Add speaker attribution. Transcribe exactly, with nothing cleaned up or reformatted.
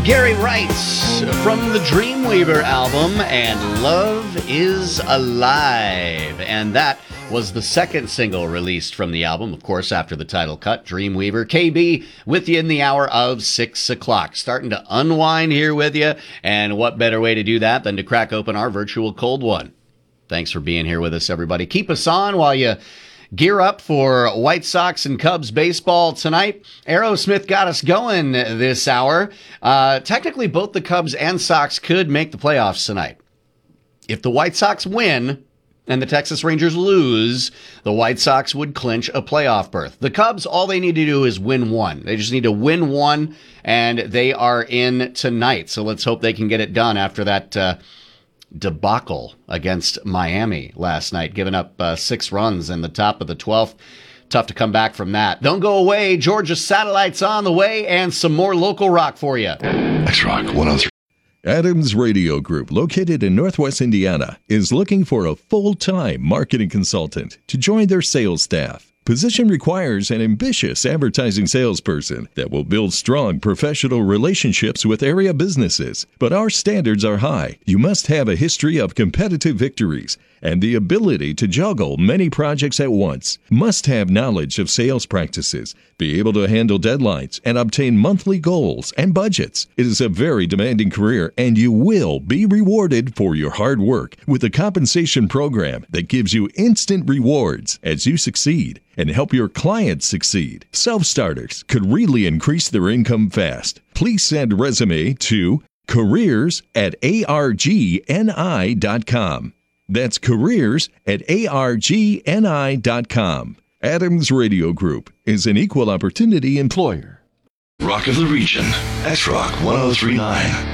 Speaker 1: Gary writes from the Dreamweaver album, and Love is Alive. And that was the second single released from the album, of course, after the title cut. Dreamweaver, K B, with you in the hour of six o'clock. Starting to unwind here with you, and what better way to do that than to crack open our virtual cold one. Thanks for being here with us, everybody. Keep us on while you gear up for White Sox and Cubs baseball tonight. Aerosmith got us going this hour. Uh, technically, both the Cubs and Sox could make the playoffs tonight. If the White Sox win and the Texas Rangers lose, the White Sox would clinch a playoff berth. The Cubs, all they need to do is win one. They just need to win one, and they are in tonight. So let's hope they can get it done after that uh, debacle against Miami last night, giving up uh, six runs in the top of the twelfth. Tough to come back from that. Don't go away. Georgia Satellite's on the way, and some more local rock for you.
Speaker 2: X-Rock one oh three.
Speaker 3: Adams Radio Group, located in Northwest Indiana, is looking for a full-time marketing consultant to join their sales staff. Position requires an ambitious advertising salesperson that will build strong professional relationships with area businesses. But our standards are high. You must have a history of competitive victories and the ability to juggle many projects at once. Must have knowledge of sales practices, be able to handle deadlines, and obtain monthly goals and budgets. It is a very demanding career, and you will be rewarded for your hard work with a compensation program that gives you instant rewards as you succeed and help your clients succeed. Self-starters could really increase their income fast. Please send a resume to careers at argni dot com. That's careers at argni dot com. Adams Radio Group is an equal opportunity employer.
Speaker 2: Rock of the region. X-Rock one oh three point nine.